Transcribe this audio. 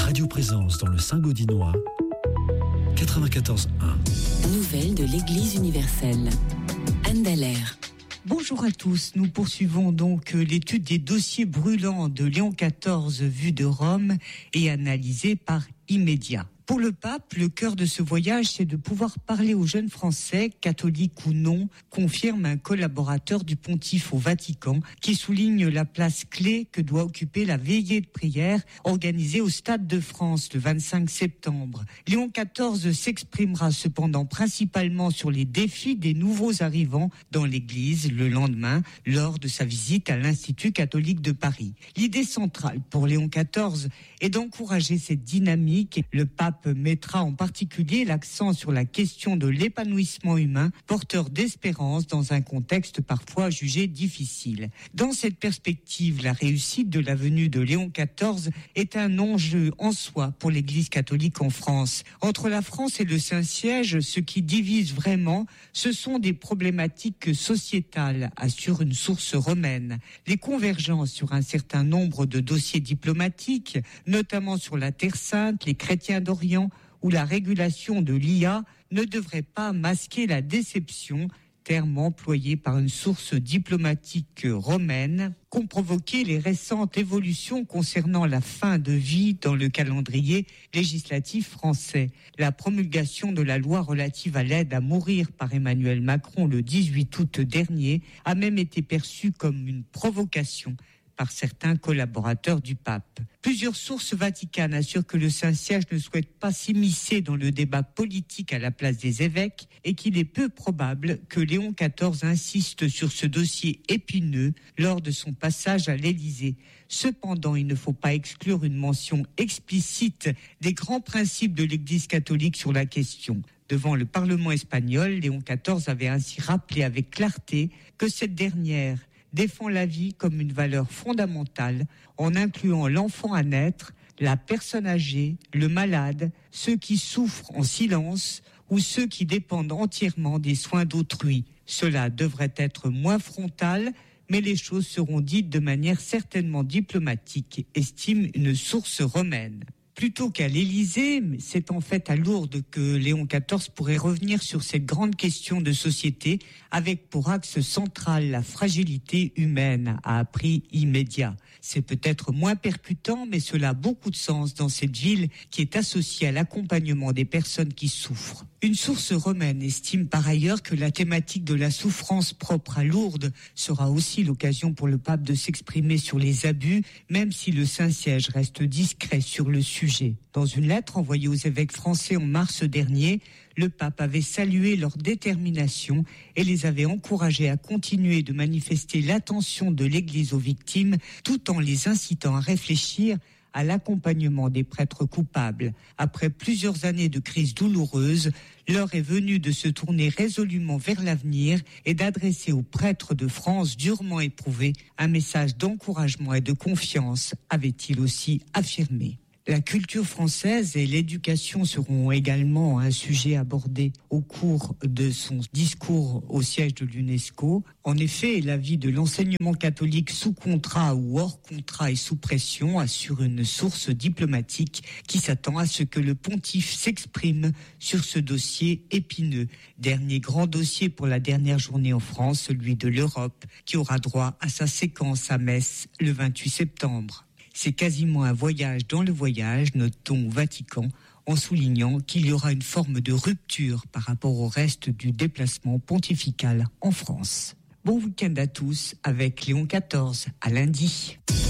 Radio Présence dans le Saint-Gaudinois, 94.1. Nouvelles de l'Église universelle. Anne Dallaire. Bonjour à tous, nous poursuivons donc l'étude des dossiers brûlants de Léon XIV vu de Rome et analysés par Immédiat. Pour le pape, le cœur de ce voyage, c'est de pouvoir parler aux jeunes Français, catholiques ou non, confirme un collaborateur du pontife au Vatican, qui souligne la place clé que doit occuper la veillée de prière organisée au Stade de France le 25 septembre. Léon XIV s'exprimera cependant principalement sur les défis des nouveaux arrivants dans l'Église le lendemain, lors de sa visite à l'Institut catholique de Paris. L'idée centrale pour Léon XIV est d'encourager cette dynamique. Le pape mettra en particulier l'accent sur la question de l'épanouissement humain, porteur d'espérance dans un contexte parfois jugé difficile. Dans cette perspective, la réussite de la venue de Léon XIV est un enjeu en soi pour l'Église catholique en France. Entre la France et le Saint-Siège, ce qui divise vraiment, ce sont des problématiques sociétales, assure une source romaine. Les convergences sur un certain nombre de dossiers diplomatiques, notamment sur la Terre Sainte, les chrétiens d'Orient ou la régulation de l'IA, ne devraient pas masquer la déception, terme employé par une source diplomatique romaine, qu'ont provoqué les récentes évolutions concernant la fin de vie dans le calendrier législatif français. La promulgation de la loi relative à l'aide à mourir par Emmanuel Macron le 18 août dernier a même été perçue comme une provocation par certains collaborateurs du pape. Plusieurs sources vaticanes assurent que le Saint-Siège ne souhaite pas s'immiscer dans le débat politique à la place des évêques et qu'il est peu probable que Léon XIV insiste sur ce dossier épineux lors de son passage à l'Élysée. Cependant, il ne faut pas exclure une mention explicite des grands principes de l'Église catholique sur la question. Devant le Parlement espagnol, Léon XIV avait ainsi rappelé avec clarté que cette dernière défend la vie comme une valeur fondamentale en incluant l'enfant à naître, la personne âgée, le malade, ceux qui souffrent en silence ou ceux qui dépendent entièrement des soins d'autrui. Cela devrait être moins frontal, mais les choses seront dites de manière certainement diplomatique, estime une source romaine. Plutôt qu'à l'Élysée, c'est en fait à Lourdes que Léon XIV pourrait revenir sur cette grande question de société avec pour axe central la fragilité humaine, a appris Immédiat. C'est peut-être moins percutant, mais cela a beaucoup de sens dans cette ville qui est associée à l'accompagnement des personnes qui souffrent. Une source romaine estime par ailleurs que la thématique de la souffrance propre à Lourdes sera aussi l'occasion pour le pape de s'exprimer sur les abus, même si le Saint-Siège reste discret sur le sujet. Dans une lettre envoyée aux évêques français en mars dernier, le pape avait salué leur détermination et les avait encouragés à continuer de manifester l'attention de l'Église aux victimes, tout en les incitant à réfléchir à l'accompagnement des prêtres coupables. Après plusieurs années de crise douloureuse, l'heure est venue de se tourner résolument vers l'avenir et d'adresser aux prêtres de France durement éprouvés un message d'encouragement et de confiance, avait-il aussi affirmé. La culture française et l'éducation seront également un sujet abordé au cours de son discours au siège de l'UNESCO. En effet, la vie de l'enseignement catholique sous contrat ou hors contrat et sous pression, assure une source diplomatique qui s'attend à ce que le pontife s'exprime sur ce dossier épineux. Dernier grand dossier pour la dernière journée en France, celui de l'Europe, qui aura droit à sa séquence à Metz le 28 septembre. C'est quasiment un voyage dans le voyage, note-t-on au Vatican, en soulignant qu'il y aura une forme de rupture par rapport au reste du déplacement pontifical en France. Bon week-end à tous avec Léon XIV, à lundi.